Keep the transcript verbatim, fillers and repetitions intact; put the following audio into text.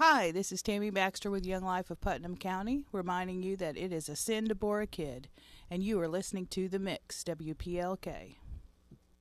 Hi, this is Tammy Baxter with Young Life of Putnam County, reminding you that it is a sin to bore a kid, and you are listening to The Mix, W P L K.